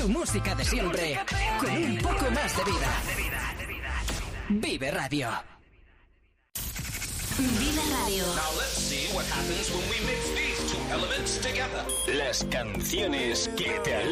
Tu música de siempre, con un poco más de vida. Vive Radio. Vive Radio. Now let's see what happens when we mix these two elements together. Las canciones que te